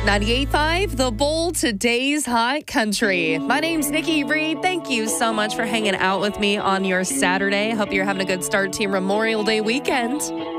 98.5, The Bull, today's hot country. My name's Nikki Reed. Thank you so much for hanging out with me on your Saturday. Hope you're having a good start to your Memorial Day weekend.